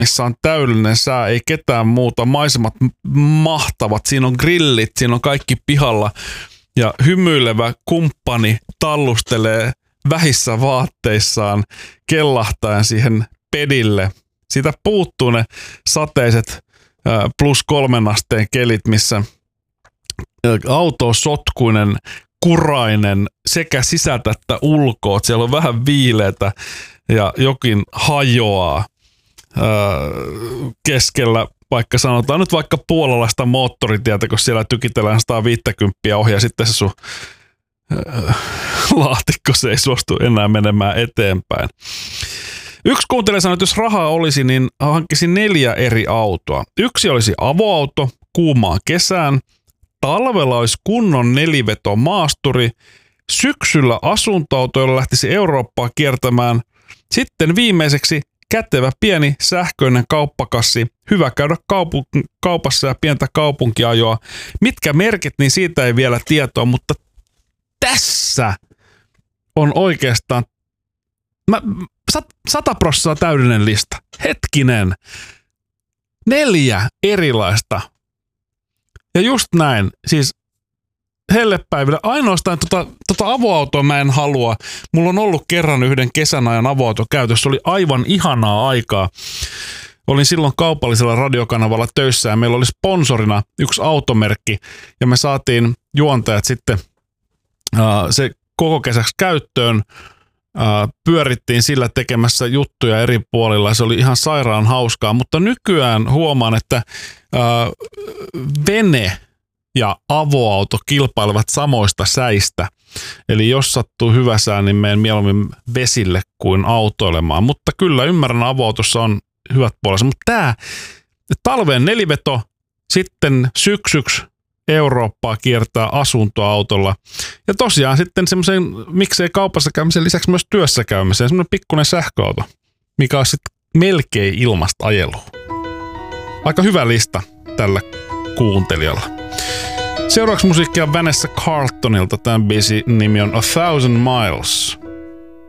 missä on täydellinen sää, ei ketään muuta, maisemat mahtavat, siinä on grillit, siinä on kaikki pihalla ja hymyilevä kumppani tallustelee vähissä vaatteissaan kellahtaen siihen pedille. Siitä puuttuu ne sateiset +3 asteen kelit, missä auto on sotkuinen, kurainen sekä sisältä että ulkoa. Siellä on vähän viileätä ja jokin hajoaa keskellä, vaikka sanotaan nyt vaikka puolalaista moottoritietä, kun siellä tykitellään 150 ohi ja sitten se sun laatikko se ei suostu enää menemään eteenpäin. Yksi kuuntelija sanoi, että jos rahaa olisi, niin hankkisin 4 eri autoa. Yksi olisi avoauto kuumaan kesään, talvella olisi kunnon nelivetomaasturi, syksyllä asuntoauto, jolla lähtisi Eurooppaa kiertämään, sitten viimeiseksi kätevä pieni sähköinen kauppakassi, hyvä käydä kaupassa ja pientä kaupunkiajoa. Mitkä merkit, niin siitä ei vielä tietoa, mutta tässä on oikeastaan 100% täydellinen lista. Hetkinen. 4 erilaista. Ja just näin, siis hellepäivillä ainoastaan tota avoautoa mä en halua. Mulla on ollut kerran yhden kesän ajan avoauto käytössä. Se oli aivan ihanaa aikaa. Olin silloin kaupallisella radiokanavalla töissä ja meillä oli sponsorina yksi automerkki ja me saatiin juontajat sitten se koko kesäksi käyttöön. Pyörittiin sillä tekemässä juttuja eri puolilla. Se oli ihan sairaan hauskaa, mutta nykyään huomaan, että vene ja avoauto kilpailevat samoista säistä. Eli jos sattuu hyvä sää, niin menen mieluummin vesille kuin autoilemaan. Mutta kyllä ymmärrän, avoautossa on hyvät puolensa. Mutta tämä talveen neliveto, sitten syksyksi Eurooppaa kiertää asuntoautolla. Ja tosiaan sitten semmoisen, miksei kaupassa käymisen lisäksi myös työssä käymiseen, semmoinen pikkuinen sähköauto, mikä on sitten melkein ilmasta ajelua. Aika hyvä lista tällä kuuntelijalla. Seuraavaksi musiikkia Vanessa Carltonilta. Tämän biisin nimi on A Thousand Miles.